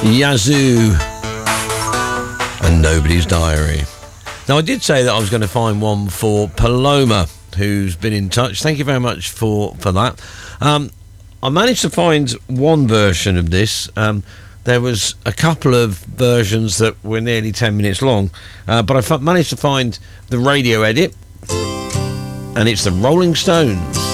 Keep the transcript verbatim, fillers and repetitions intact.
Yazoo and Nobody's Diary. Now, I did say that I was going to find one for Paloma, who's been in touch. Thank you very much for, for that. Um, I managed to find one version of this. Um, there was a couple of versions that were nearly ten minutes long, uh, but I f- managed to find the radio edit, and it's the Rolling Stones.